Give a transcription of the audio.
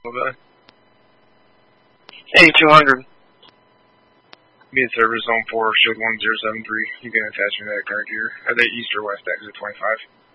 Hey, 200. Mid service on 4, showed 1073. You can attach me to that current here. Are they east or west exit 25?